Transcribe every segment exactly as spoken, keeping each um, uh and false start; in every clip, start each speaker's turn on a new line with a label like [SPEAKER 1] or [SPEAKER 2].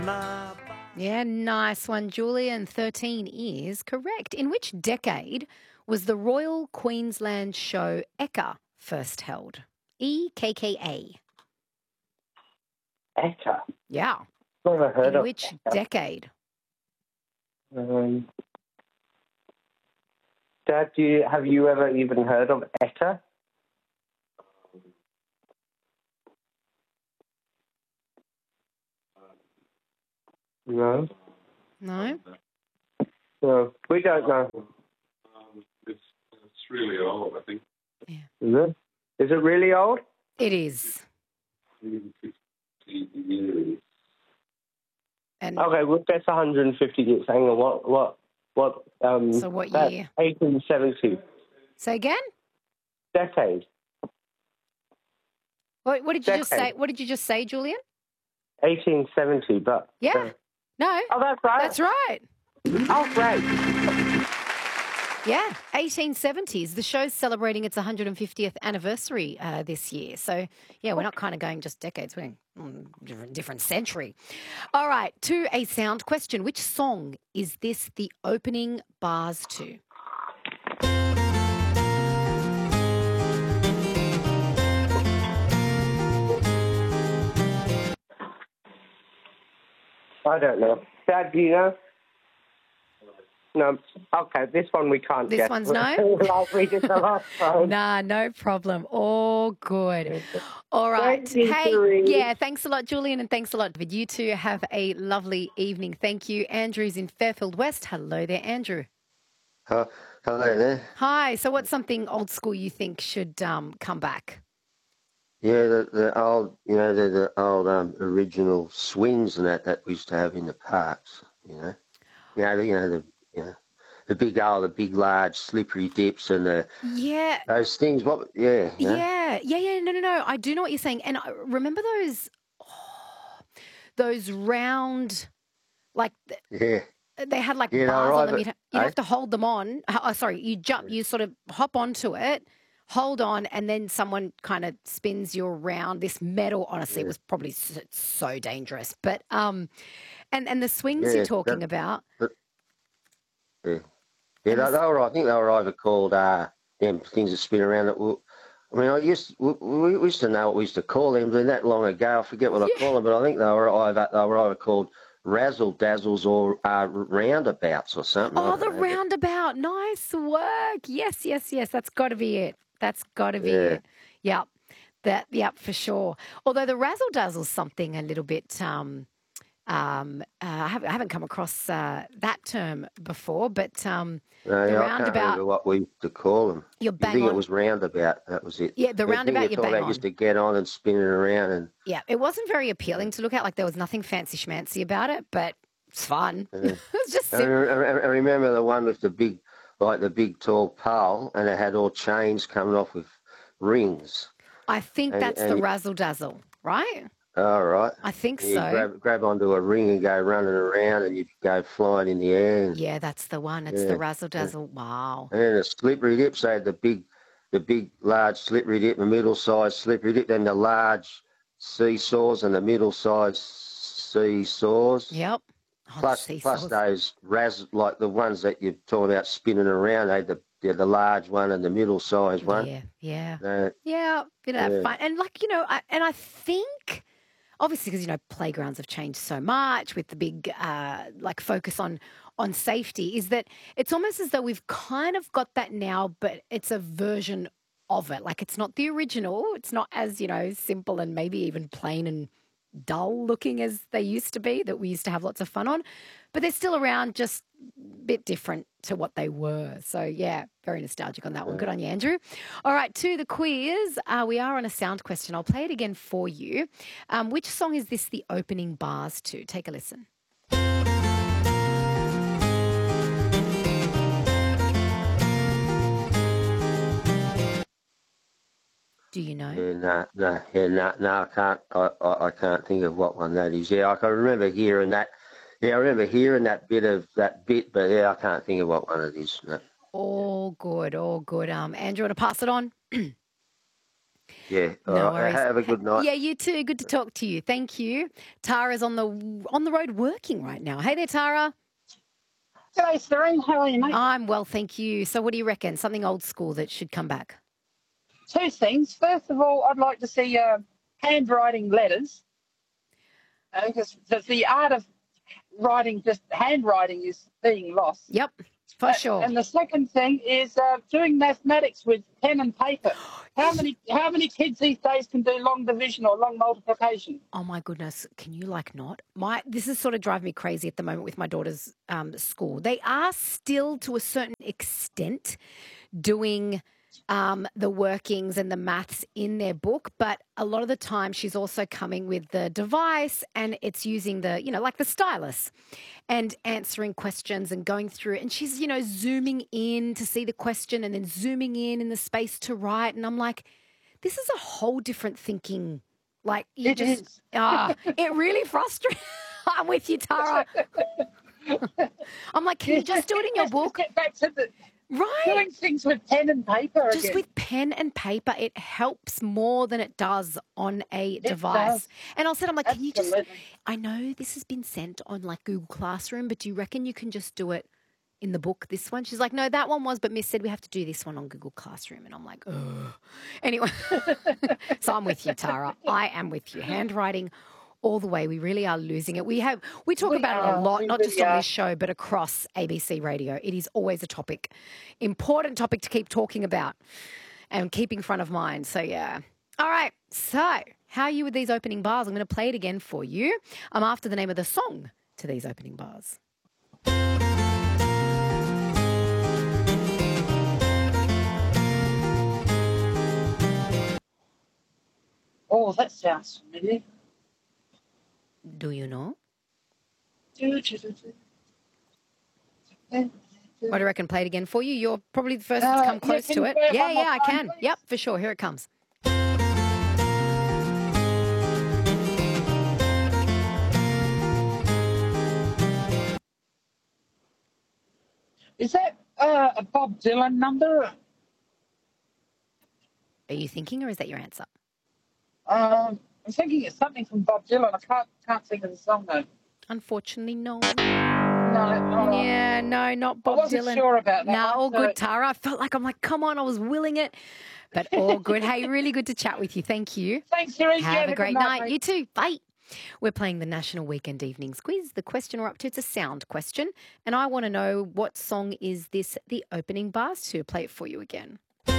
[SPEAKER 1] Yeah, nice one, Julian. thirteen is correct. In which decade was the Royal Queensland Show Ekka first held? E K K A.
[SPEAKER 2] Etta.
[SPEAKER 1] Yeah.
[SPEAKER 2] Never heard
[SPEAKER 1] In
[SPEAKER 2] of
[SPEAKER 1] which
[SPEAKER 2] Etta.
[SPEAKER 1] decade?
[SPEAKER 2] Um, Dad, do you, have you ever even heard of Etta? No.
[SPEAKER 1] No?
[SPEAKER 2] No, we don't know.
[SPEAKER 3] Um, it's, it's really old, I think.
[SPEAKER 1] Yeah.
[SPEAKER 2] Is it? Is it really old?
[SPEAKER 1] It is.
[SPEAKER 3] fifty years.
[SPEAKER 1] And
[SPEAKER 2] Okay, well, that's one hundred fifty years. Hang on, what, what, what, um...
[SPEAKER 1] So what
[SPEAKER 2] that's
[SPEAKER 1] year?
[SPEAKER 2] eighteen seventy.
[SPEAKER 1] say again?
[SPEAKER 2] Decade.
[SPEAKER 1] What, what did you just
[SPEAKER 2] Decade.
[SPEAKER 1] say? What did you just say, Julian?
[SPEAKER 2] eighteen seventy, but...
[SPEAKER 1] Yeah.
[SPEAKER 2] uh,
[SPEAKER 1] No.
[SPEAKER 2] oh, that's right.
[SPEAKER 1] That's right.
[SPEAKER 2] Oh, great.
[SPEAKER 1] Yeah, eighteen seventies. The show's celebrating its one hundred fiftieth anniversary uh, this year. So, yeah, we're not kind of going just decades. We're going mm, different, different century. All right, to a sound question. Which song is this the opening bars to?
[SPEAKER 2] I don't know. Dad, do you know? No. Okay, this one we can't
[SPEAKER 1] This
[SPEAKER 2] get.
[SPEAKER 1] one's no?
[SPEAKER 2] Like we did the last time.
[SPEAKER 1] Nah, no problem. All good. All right.
[SPEAKER 2] Thank you,
[SPEAKER 1] Hey,
[SPEAKER 2] Doreen.
[SPEAKER 1] yeah, thanks a lot, Julian, and thanks a lot, David. You two have a lovely evening. Thank you. Andrew's in Fairfield West. Hello there, Andrew.
[SPEAKER 4] Uh, hello there.
[SPEAKER 1] Hi. So what's something old school you think should um, come back?
[SPEAKER 4] Yeah, the, the old, you know, the, the old um, original swings and that that we used to have in the parks. You know, you know, the, you know the, you know, the big old, the big large slippery dips and the
[SPEAKER 1] Yeah.
[SPEAKER 4] those things. What? Yeah. You know?
[SPEAKER 1] Yeah. Yeah. Yeah. No, no, no. I do know what you're saying. And I remember those, oh, those round, like,
[SPEAKER 4] Yeah.
[SPEAKER 1] they had like
[SPEAKER 4] Yeah, no,
[SPEAKER 1] bars
[SPEAKER 4] right,
[SPEAKER 1] on them.
[SPEAKER 4] but-
[SPEAKER 1] You'd, ha- you'd
[SPEAKER 4] eh?
[SPEAKER 1] have to hold them on. Oh, sorry. You jump, you sort of hop onto it, hold on, and then someone kind of spins you around. This metal, honestly, was probably so, so dangerous. But, um, and, and the swings
[SPEAKER 4] Yeah,
[SPEAKER 1] you're talking
[SPEAKER 4] that-
[SPEAKER 1] about.
[SPEAKER 4] Yeah. Yeah, they, they were. I think they were either called uh, them things that spin around. That were, I mean, I used we, we used to know what we used to call them. But that long ago, I forget what I call them. But I think they were either they were either called razzle dazzles or uh, roundabouts or something. I
[SPEAKER 1] Oh,
[SPEAKER 4] don't
[SPEAKER 1] the
[SPEAKER 4] know, but-
[SPEAKER 1] roundabout. Nice work. Yes, yes, yes. That's got to be it. That's got to be
[SPEAKER 4] Yeah.
[SPEAKER 1] it. Yep. That, yep, for sure. Although the razzle dazzle's something a little bit, um, um, uh, I, haven't, I haven't come across uh, that term before, but um,
[SPEAKER 4] No,
[SPEAKER 1] the
[SPEAKER 4] yeah, I can't
[SPEAKER 1] roundabout,
[SPEAKER 4] remember what we used to call them.
[SPEAKER 1] you're
[SPEAKER 4] I
[SPEAKER 1] bang
[SPEAKER 4] think
[SPEAKER 1] on.
[SPEAKER 4] it was roundabout. That was it.
[SPEAKER 1] Yeah, the
[SPEAKER 4] I
[SPEAKER 1] roundabout,
[SPEAKER 4] think
[SPEAKER 1] you're
[SPEAKER 4] it's all
[SPEAKER 1] bang
[SPEAKER 4] about
[SPEAKER 1] on.
[SPEAKER 4] used to get on and spinning around and.
[SPEAKER 1] Yeah, it wasn't very appealing to look at. Like there was nothing fancy schmancy about it, but it's fun.
[SPEAKER 4] Yeah.
[SPEAKER 1] It was just
[SPEAKER 4] I,
[SPEAKER 1] sim-
[SPEAKER 4] re- I re- I remember the one with the big, like the big tall pole, and it had all chains coming off with rings.
[SPEAKER 1] I think
[SPEAKER 4] and-
[SPEAKER 1] that's the
[SPEAKER 4] and-
[SPEAKER 1] razzle dazzle, right?
[SPEAKER 4] All right.
[SPEAKER 1] I think
[SPEAKER 4] You
[SPEAKER 1] so.
[SPEAKER 4] grab, grab onto a ring and go running around, and you go flying in the air. And,
[SPEAKER 1] Yeah, that's the one. It's
[SPEAKER 4] Yeah,
[SPEAKER 1] the razzle dazzle. Wow.
[SPEAKER 4] and then the slippery dips, they had the big, the big, large slippery dip, the middle-sized slippery dip, then the large seesaws and the middle-sized seesaws.
[SPEAKER 1] Yep. Oh, the
[SPEAKER 4] Plus, plus
[SPEAKER 1] seesaws.
[SPEAKER 4] those raz, like the ones that you're talking about spinning around, they had the, they had the large one and the middle-sized one.
[SPEAKER 1] Yeah, yeah.
[SPEAKER 4] Uh,
[SPEAKER 1] Yeah, bit of
[SPEAKER 4] Yeah.
[SPEAKER 1] fun. And like, you know, I, and I think, obviously, because, you know, playgrounds have changed so much with the big, uh, like, focus on on safety, is that it's almost as though we've kind of got that now, but it's a version of it. Like, it's not the original. It's not as, you know, simple and maybe even plain and dull looking as they used to be, that we used to have lots of fun on. But they're still around, just a bit different to what they were. So, yeah, very nostalgic on that one. Good on you, Andrew. All right, to the quiz. Uh, we are on a sound question. I'll play it again for you. Um, which song is this the opening bars to? Take a listen. Do you know?
[SPEAKER 4] Yeah, no, no, yeah, no, no, I can't, I, I, I can't think of what one that is. Yeah, I can remember hearing that. Yeah, I remember hearing that bit of that bit, but yeah, I can't think of what one it is. No.
[SPEAKER 1] All good, all good. Um, Andrew, want to pass it on?
[SPEAKER 4] Yeah. All
[SPEAKER 1] No
[SPEAKER 4] right.
[SPEAKER 1] worries.
[SPEAKER 4] Have a good night.
[SPEAKER 1] Yeah, you too. Good to talk to you. Thank you. Tara's on the on the road working right now. Hey there, Tara.
[SPEAKER 5] G'day, Serene. How are you, mate?
[SPEAKER 1] I'm well, thank you. So what do you reckon? Something old school that should come back?
[SPEAKER 5] Two things. First of all, I'd like to see uh, handwriting letters. Uh, because the, the art of writing, just handwriting, is being lost.
[SPEAKER 1] Yep, for
[SPEAKER 5] Uh,
[SPEAKER 1] sure.
[SPEAKER 5] And the second thing is uh, doing mathematics with pen and paper. How many how many kids these days can do long division or long multiplication?
[SPEAKER 1] Oh my goodness, can you like not? My this is sort of driving me crazy at the moment with my daughter's um, school. They are still to a certain extent doing um, the workings and the maths in their book, but a lot of the time she's also coming with the device and it's using the, you know, like the stylus and answering questions and going through it. And she's, you know, zooming in to see the question and then zooming in in the space to write. And I'm like, this is a whole different thinking. Like you
[SPEAKER 5] It
[SPEAKER 1] just,
[SPEAKER 5] is.
[SPEAKER 1] ah, it really frustrates. I'm with you, Tara. I'm like, can you just do it in your
[SPEAKER 5] Let's
[SPEAKER 1] book?
[SPEAKER 5] Get back to the
[SPEAKER 1] Right.
[SPEAKER 5] doing things with pen and paper
[SPEAKER 1] Just
[SPEAKER 5] again.
[SPEAKER 1] with pen and paper, it helps more than it does on a
[SPEAKER 5] It
[SPEAKER 1] device.
[SPEAKER 5] does.
[SPEAKER 1] And I said, I'm like, can you just,
[SPEAKER 5] Absolutely.
[SPEAKER 1] I know this has been sent on like Google Classroom, but do you reckon you can just do it in the book, this one? She's like, no, that one was, but Miss said we have to do this one on Google Classroom. And I'm like, ugh. Anyway, so I'm with you, Tara. I am with you. Handwriting all the way. We really are losing it. We have we talk
[SPEAKER 5] We
[SPEAKER 1] about it a
[SPEAKER 5] are.
[SPEAKER 1] lot,
[SPEAKER 5] We
[SPEAKER 1] not
[SPEAKER 5] really
[SPEAKER 1] just on
[SPEAKER 5] are.
[SPEAKER 1] this show, but across A B C Radio. It is always a topic, important topic to keep talking about and keeping front of mind. So yeah. All right. So how are you with these opening bars? I'm going to play it again for you. I'm after the name of the song to these opening bars.
[SPEAKER 5] Oh, that sounds familiar.
[SPEAKER 1] Do you know?
[SPEAKER 5] Do, do, do, do.
[SPEAKER 1] What do you reckon? Play it again for you. You're probably the first to
[SPEAKER 5] Uh,
[SPEAKER 1] come
[SPEAKER 5] yeah,
[SPEAKER 1] close
[SPEAKER 5] can
[SPEAKER 1] to
[SPEAKER 5] you
[SPEAKER 1] it.
[SPEAKER 5] play it
[SPEAKER 1] Yeah,
[SPEAKER 5] one more
[SPEAKER 1] yeah, I
[SPEAKER 5] time,
[SPEAKER 1] can.
[SPEAKER 5] please?
[SPEAKER 1] Yep, for sure. Here it comes.
[SPEAKER 5] Is that uh, a Bob Dylan number?
[SPEAKER 1] Are you thinking, or is that your answer?
[SPEAKER 5] Um, I'm thinking it's something from Bob Dylan. I can't can't think of the song though.
[SPEAKER 1] Unfortunately, no.
[SPEAKER 5] No, oh,
[SPEAKER 1] Yeah, no, not
[SPEAKER 5] I
[SPEAKER 1] Bob
[SPEAKER 5] wasn't
[SPEAKER 1] Dylan.
[SPEAKER 5] sure about that.
[SPEAKER 1] No,
[SPEAKER 5] one,
[SPEAKER 1] all
[SPEAKER 5] so-
[SPEAKER 1] good, Tara. I felt like I'm like, come on, I was willing it, but all good. Hey, really good to chat with you. Thank you.
[SPEAKER 5] Thanks, Siri.
[SPEAKER 1] Have a
[SPEAKER 5] good
[SPEAKER 1] great night.
[SPEAKER 5] mate.
[SPEAKER 1] You too. Bye. We're playing the National Weekend Evenings Quiz. The question we're up to, it's a sound question, and I want to know what song is this the opening bars to. Play it for you again.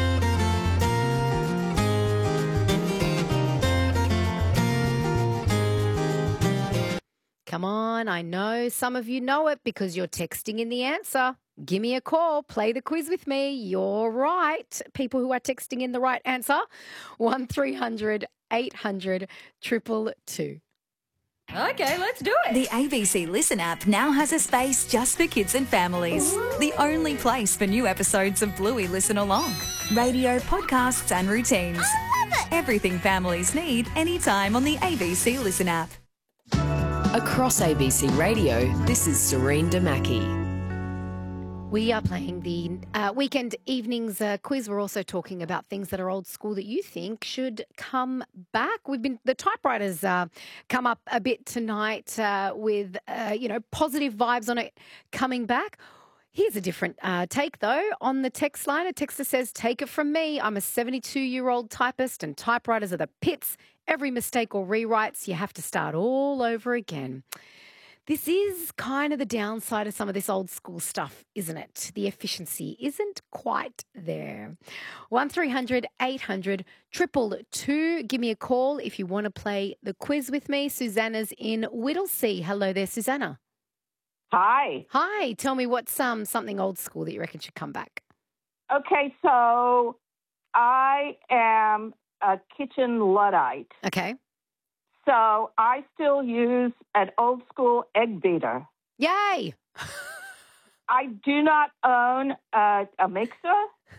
[SPEAKER 1] Come on, I know some of you know it because you're texting in the answer. Give me a call. Play the quiz with me. You're right. People who are texting in the right answer, one three hundred eight hundred two two two.
[SPEAKER 6] Okay, let's do it.
[SPEAKER 7] The A B C Listen app now has a space just for kids and families. The only place for new episodes of Bluey Listen Along. Radio, podcasts and routines. I love it. Everything families need anytime on the A B C Listen app.
[SPEAKER 6] Across A B C Radio, this is Serene Damaki.
[SPEAKER 1] We are playing the uh, weekend evenings uh, quiz. We're also talking about things that are old school that you think should come back. We've been the typewriters uh, come up a bit tonight uh, with uh, you know positive vibes on it coming back. Here's a different uh, take though on the text line. A texter says, "Take it from me. I'm a seventy-two-year-old typist, and typewriters are the pits. Every mistake or rewrites, you have to start all over again." This is kind of the downside of some of this old school stuff, isn't it? The efficiency isn't quite there. one three hundred eight hundred two two two. Give me a call if you want to play the quiz with me. Susanna's in Whittlesea. Hello there, Susanna.
[SPEAKER 8] Hi.
[SPEAKER 1] Hi. Tell me what's um, something old school that you reckon should come back.
[SPEAKER 8] Okay, so I am a kitchen Luddite.
[SPEAKER 1] Okay.
[SPEAKER 8] So I still use an old school egg beater.
[SPEAKER 1] Yay.
[SPEAKER 8] I do not own a, a mixer.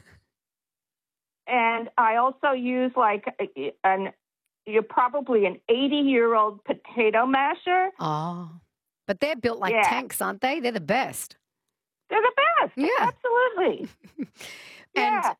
[SPEAKER 8] And I also use like a- an, you're probably an eighty-year-old potato masher.
[SPEAKER 1] Oh. But they're built like
[SPEAKER 8] Yeah.
[SPEAKER 1] tanks, aren't they? They're the best.
[SPEAKER 8] They're the best.
[SPEAKER 1] Yeah.
[SPEAKER 8] Absolutely.
[SPEAKER 1] And
[SPEAKER 8] yeah.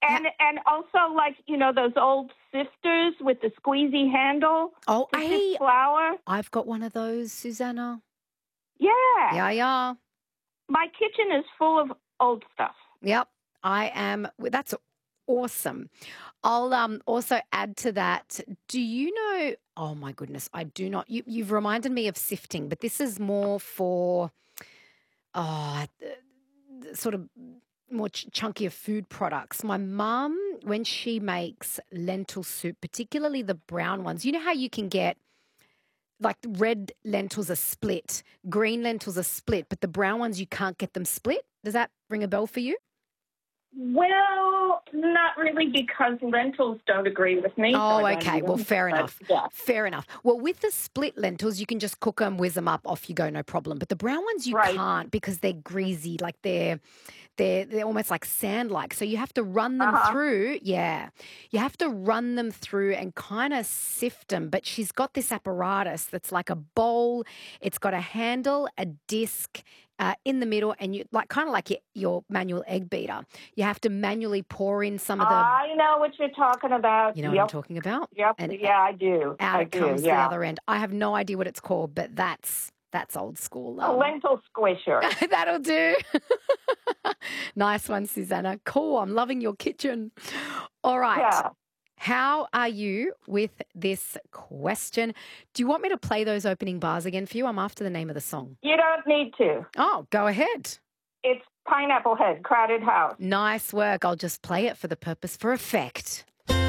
[SPEAKER 8] And and also like, you know, those old sifters with the squeezy handle.
[SPEAKER 1] Oh,
[SPEAKER 8] to
[SPEAKER 1] hey,
[SPEAKER 8] sift flour.
[SPEAKER 1] I've got one of those, Susanna.
[SPEAKER 8] Yeah.
[SPEAKER 1] Yeah, yeah.
[SPEAKER 8] My kitchen is full of old stuff.
[SPEAKER 1] Yep, I am. That's awesome. I'll um also add to that. Do you know? Oh my goodness, I do not. You, you've reminded me of sifting, but this is more for oh, uh, sort of more ch- chunkier food products. My mum, when she makes lentil soup, particularly the brown ones, you know how you can get like red lentils are split, green lentils are split, but the brown ones you can't get them split. Does that ring a bell for you?
[SPEAKER 8] Well, not really, because lentils don't agree with me. so
[SPEAKER 1] Oh,
[SPEAKER 8] I don't
[SPEAKER 1] okay.
[SPEAKER 8] eat
[SPEAKER 1] Well,
[SPEAKER 8] them.
[SPEAKER 1] fair
[SPEAKER 8] But,
[SPEAKER 1] enough.
[SPEAKER 8] yeah.
[SPEAKER 1] Fair enough. Well, with the split lentils, you can just cook them, whiz them up, off you go, no problem. But the brown ones you
[SPEAKER 8] Right.
[SPEAKER 1] can't because they're greasy, like they're they're they're almost like sand-like. So you have to run them
[SPEAKER 8] Uh-huh.
[SPEAKER 1] through. Yeah, you have to run them through and kind of sift them. But she's got this apparatus that's like a bowl. It's got a handle, a disc. Uh, in the middle, and you like kind of like your, your manual egg beater. You have to manually pour in some of the.
[SPEAKER 8] I know what you're talking about.
[SPEAKER 1] You know what
[SPEAKER 8] yep.
[SPEAKER 1] I'm talking about?
[SPEAKER 8] Yep.
[SPEAKER 1] And
[SPEAKER 8] yeah, I do.
[SPEAKER 1] out
[SPEAKER 8] I
[SPEAKER 1] it
[SPEAKER 8] do.
[SPEAKER 1] comes the
[SPEAKER 8] yeah.
[SPEAKER 1] other end. I have no idea what it's called, but that's that's old school.
[SPEAKER 8] A
[SPEAKER 1] Um,
[SPEAKER 8] lentil squisher.
[SPEAKER 1] that'll do. Nice one, Susanna. Cool. I'm loving your kitchen. All right.
[SPEAKER 8] Yeah.
[SPEAKER 1] How are you with this question? Do you want me to play those opening bars again for you? I'm after the name of the song.
[SPEAKER 8] You don't need to.
[SPEAKER 1] Oh, go ahead.
[SPEAKER 8] It's Pineapple Head, Crowded House.
[SPEAKER 1] Nice work. I'll just play it for the purpose for effect.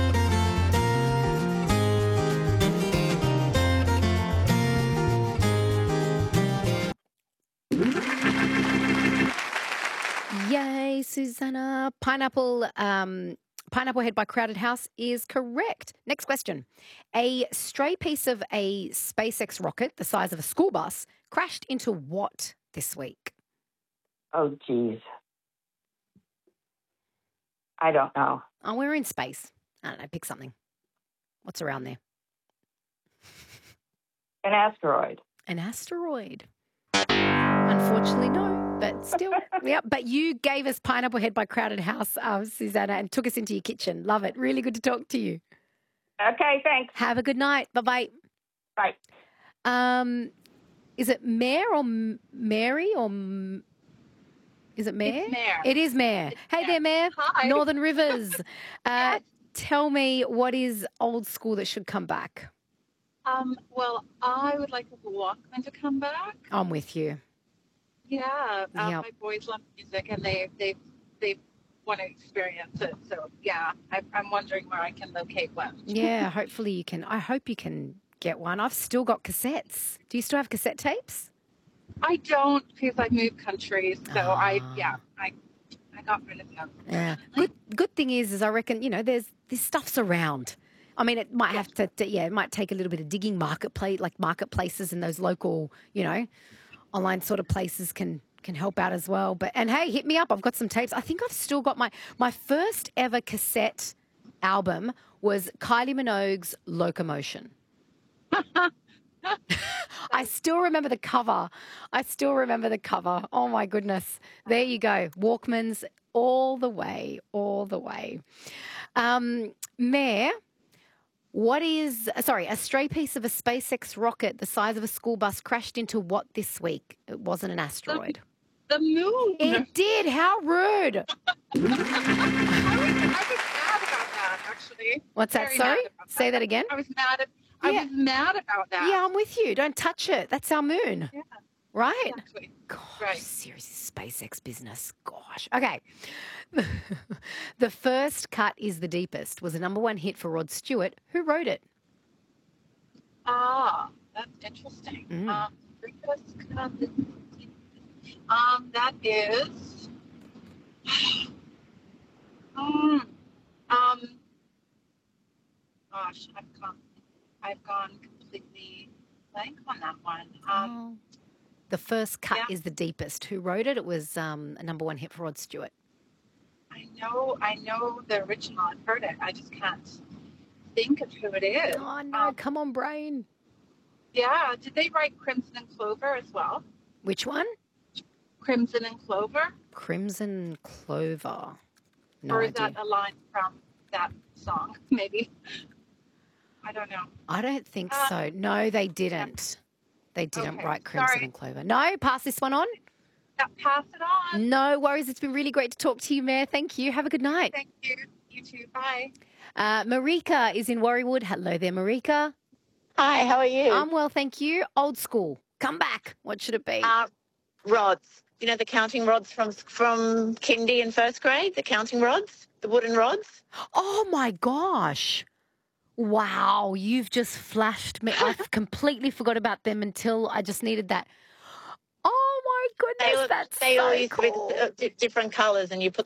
[SPEAKER 1] Yay, Susanna. Pineapple um, Pineapple Head by Crowded House is correct. Next question. A stray piece of a SpaceX rocket the size of a school bus crashed into what this week?
[SPEAKER 8] Oh, geez. I don't know.
[SPEAKER 1] Oh, we're in space. I don't know. Pick something. What's around there?
[SPEAKER 8] An asteroid.
[SPEAKER 1] An asteroid. Unfortunately, no. But still, yeah. But you gave us Pineapple Head by Crowded House, uh, Susanna, and took us into your kitchen. Love it. Really good to talk to you.
[SPEAKER 8] Okay, thanks.
[SPEAKER 1] Have a good night. Bye-bye.
[SPEAKER 8] Bye.
[SPEAKER 1] Um, is it Mare or M- Mary or M- is it Mare?
[SPEAKER 5] It's Mare.
[SPEAKER 1] It is Mare. Hey
[SPEAKER 5] Mare.
[SPEAKER 1] there, Mare.
[SPEAKER 5] Hi.
[SPEAKER 1] Northern Rivers. Uh,
[SPEAKER 5] Yes.
[SPEAKER 1] Tell me, what is old school that should come back?
[SPEAKER 9] Um, well, I would like the Walkman to come back.
[SPEAKER 1] I'm with you.
[SPEAKER 9] Yeah, um,
[SPEAKER 1] Yep.
[SPEAKER 9] my boys love music, and they they they want to experience it. So yeah, I, I'm wondering where I can locate one.
[SPEAKER 1] Yeah, hopefully you can. I hope you can get one. I've still got cassettes. Do you still have cassette tapes?
[SPEAKER 9] I don't, because I moved countries, so I
[SPEAKER 1] Ah.
[SPEAKER 9] yeah I I got rid of them.
[SPEAKER 1] Yeah. Good. Good thing is, is I reckon you know there's this stuff's around. I mean, it might have to, to. Yeah, it might take a little bit of digging. Marketplace, like marketplaces and those local, you know, online sort of places can can help out as well. But and hey, hit me up. I've got some tapes. I think I've still got my my first ever cassette album was Kylie Minogue's Locomotion. I still remember the cover. I still remember the cover. Oh my goodness. There you go. Walkmans all the way, all the way. Um, Mayor, what is, sorry, a stray piece of a SpaceX rocket the size of a school bus crashed into what this week? It wasn't an asteroid.
[SPEAKER 9] The moon.
[SPEAKER 1] It did. How rude.
[SPEAKER 9] I was, I was mad about that, actually.
[SPEAKER 1] What's that?
[SPEAKER 9] Very
[SPEAKER 1] Sorry?
[SPEAKER 9] mad about
[SPEAKER 1] Say that again.
[SPEAKER 9] I was mad at. I
[SPEAKER 1] Yeah.
[SPEAKER 9] was mad about that.
[SPEAKER 1] Yeah, I'm with you. Don't touch it. That's our moon.
[SPEAKER 9] Yeah.
[SPEAKER 1] Right?
[SPEAKER 9] Exactly.
[SPEAKER 1] Gosh,
[SPEAKER 9] Right.
[SPEAKER 1] seriously, SpaceX business. Gosh. Okay. The First Cut is the Deepest was a number one hit for Rod Stewart. Who wrote it?
[SPEAKER 9] Ah, that's interesting.
[SPEAKER 1] Mm.
[SPEAKER 9] Um, um, that is. um, um, gosh, I've gone, I've gone completely blank on that one. Um,
[SPEAKER 1] Oh. The First Cut
[SPEAKER 9] yeah.
[SPEAKER 1] is the Deepest. Who wrote it? It was um, a number one hit for Rod Stewart.
[SPEAKER 9] I know, I know the original. I've heard it. I just can't think of who it is.
[SPEAKER 1] Oh, no.
[SPEAKER 9] Um,
[SPEAKER 1] Come on, brain.
[SPEAKER 9] yeah, did they write Crimson and Clover as well?
[SPEAKER 1] Which one?
[SPEAKER 9] Crimson and Clover.
[SPEAKER 1] Crimson Clover. No
[SPEAKER 9] or is
[SPEAKER 1] idea.
[SPEAKER 9] that a line from that song? Maybe. I don't know.
[SPEAKER 1] I don't think
[SPEAKER 9] Uh,
[SPEAKER 1] so. No, they didn't. They didn't
[SPEAKER 9] Okay,
[SPEAKER 1] write Crimson
[SPEAKER 9] sorry.
[SPEAKER 1] and Clover. No, pass this one on.
[SPEAKER 9] Yeah, pass it on.
[SPEAKER 1] No worries. It's been really great to talk to you, Mayor. Thank you. Have a good night.
[SPEAKER 9] Thank you. You too. Bye.
[SPEAKER 1] Uh, Marika is in Warriewood. Hello there, Marika.
[SPEAKER 10] Hi, how are you?
[SPEAKER 1] I'm well, thank you. Old school. Come back. What should it be?
[SPEAKER 10] Uh, rods. You know the counting rods from from kindy and first grade? The counting rods? The wooden rods?
[SPEAKER 1] Oh, my gosh. Wow, you've just flashed me. I completely forgot about them until I just needed that. Oh, my goodness,
[SPEAKER 10] They, were,
[SPEAKER 1] that's
[SPEAKER 10] they
[SPEAKER 1] so
[SPEAKER 10] all used
[SPEAKER 1] cool.
[SPEAKER 10] to be uh, di- different colours and you put